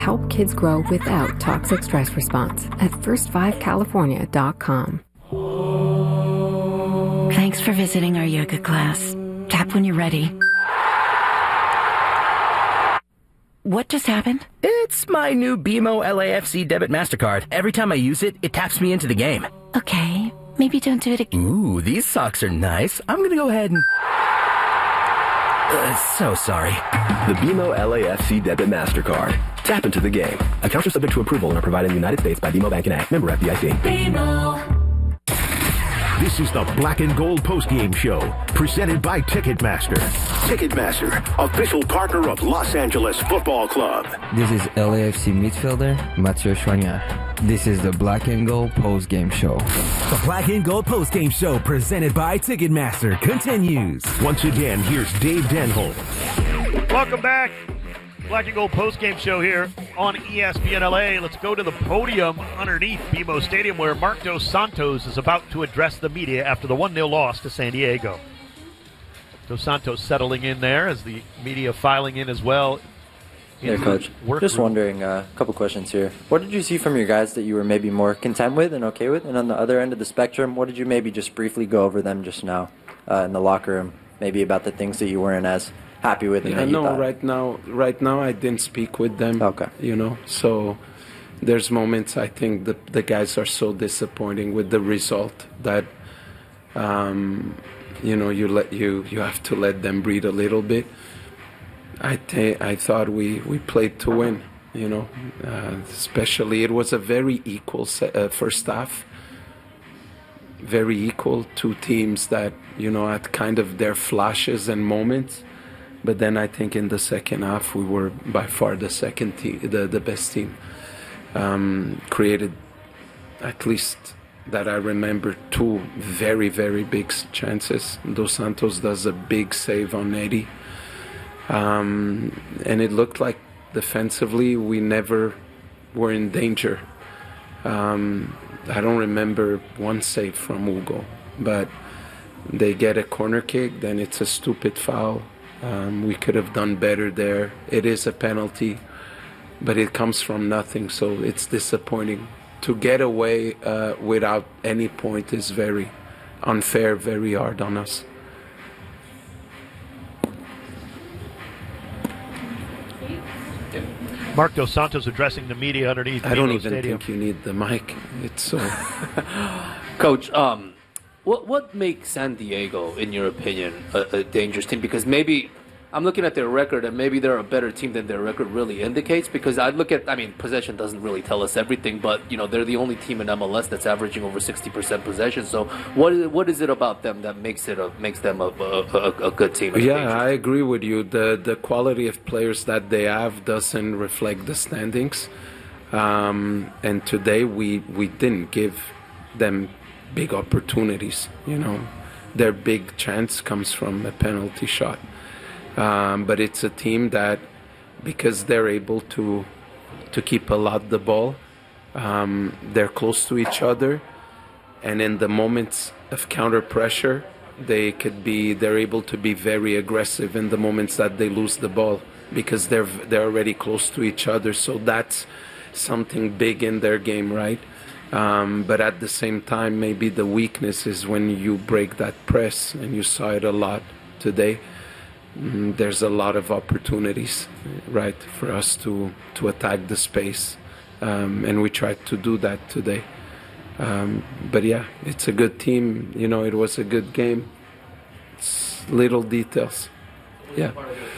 Help kids grow without toxic stress response at first5california.com. Thanks for visiting our yoga class. Tap when you're ready. What just happened? It's my new BMO LAFC debit MasterCard. Every time I use it, it taps me into the game. Okay, maybe don't do it again. Ooh, these socks are nice. I'm gonna go ahead and... so sorry. The BMO LAFC debit MasterCard. Tap into the game. Accounts are subject to approval and are provided in the United States by BMO Bank and Act. Member FDIC. BMO. This is the Black and Gold Postgame Show, presented by Ticketmaster. Ticketmaster, official partner of Los Angeles Football Club. This is LAFC midfielder Mathieu Choignard. This is the Black and Gold Postgame Show. The Black and Gold Postgame Show, presented by Ticketmaster, continues. Once again, here's Dave Denholm. Welcome back. Black and Gold postgame show here on ESPN LA. Let's go to the podium underneath BMO Stadium where Marc Dos Santos is about to address the media after the 1-0 loss to San Diego. Dos Santos settling in there as the media filing in as well. Yeah, Coach. Just wondering, a couple questions here. What did you see from your guys that you were maybe more content with and okay with? And on the other end of the spectrum, what did you maybe just briefly go over them just now in the locker room, maybe about the things that you weren't as happy with? Right now I didn't speak with them. Okay. So there's moments I think the guys are so disappointing with the result that you have to let them breathe a little bit. I thought we played to win, especially it was a very equal first half. Very equal, two teams that had kind of their flashes and moments. But then I think in the second half we were by far the second team, the best team. Created, at least that I remember, two very, very big chances. Dos Santos does a big save on Eddie. And it looked like defensively we never were in danger. I don't remember one save from Hugo, but they get a corner kick, then it's a stupid foul. We could have done better there. It is a penalty, but it comes from nothing, so it's disappointing. To get away without any point is very unfair, very hard on us. Marc Dos Santos addressing the media underneath. I don't even think you need the mic. It's so... Coach, what makes San Diego, in your opinion, a dangerous team? Because maybe I'm looking at their record, and maybe they're a better team than their record really indicates. Because possession doesn't really tell us everything, but they're the only team in MLS that's averaging over 60% possession. So what is it about them that makes them a good team? Yeah, I agree with you. The quality of players that they have doesn't reflect the standings, and today we didn't give them big opportunities. Their big chance comes from a penalty shot. But it's a team that, because they're able to keep a lot the ball, they're close to each other, and in the moments of counter pressure, they're able to be very aggressive in the moments that they lose the ball, because they're already close to each other. So that's something big in their game, right? But at the same time, maybe the weakness is when you break that press, and you saw it a lot today. There's a lot of opportunities, right, for us to attack the space, and we tried to do that today. But yeah, it's a good team. It was a good game. It's little details. Yeah.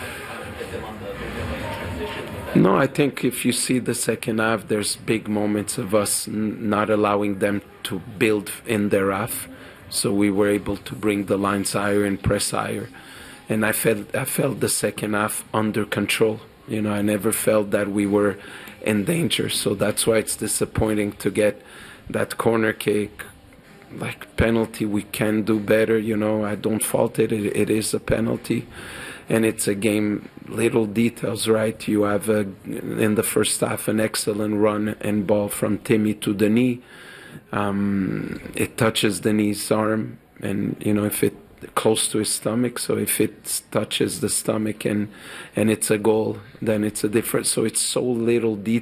No, I think if you see the second half, there's big moments of us not allowing them to build in their half. So we were able to bring the lines higher and press higher. And I felt the second half under control. I never felt that we were in danger. So that's why it's disappointing to get that corner kick, like penalty. We can do better. I don't fault it. It is a penalty. And it's a game, little details, right? You have, in the first half, an excellent run and ball from Timmy to the knee. It touches the knee's arm. And, if it close to his stomach. So if it touches the stomach and it's a goal, then it's a different. So it's so little